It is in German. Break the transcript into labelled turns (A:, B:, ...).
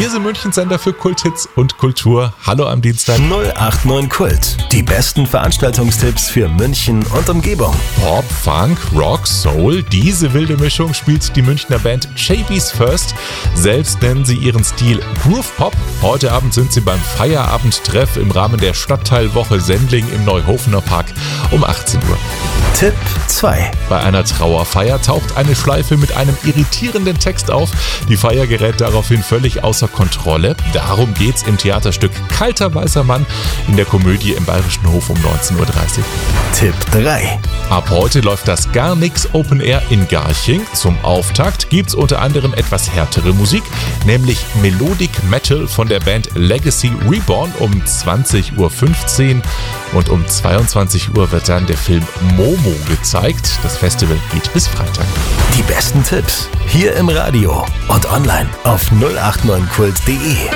A: Wir sind Münchens Sender für Kulthits und Kultur. Hallo am Dienstag.
B: 089 Kult. Die besten Veranstaltungstipps für München und Umgebung.
A: Pop, Funk, Rock, Soul. Diese wilde Mischung spielt die Münchner Band JB's First. Selbst nennen sie ihren Stil Groove Pop. Heute Abend sind sie beim Feierabendtreff im Rahmen der Stadtteilwoche Sendling im Neuhofener Park um 18 Uhr.
B: Tipp 2.
A: Bei einer Trauerfeier taucht eine Schleife mit einem irritierenden Text auf. Die Feier gerät daraufhin völlig außer Kontrolle. Darum geht's im Theaterstück Kalter weißer Mann in der Komödie im Bayerischen Hof um 19.30 Uhr.
B: Tipp 3.
A: Ab heute läuft das Gar Nix Open Air in Garching. Zum Auftakt gibt's unter anderem etwas härtere Musik, nämlich Melodic Metal von der Band Legacy Reborn um 20.15 Uhr. Und um 22 Uhr wird dann der Film Momo gezeigt. Das Festival geht bis Freitag.
B: Die besten Tipps hier im Radio und online auf 089kult.de.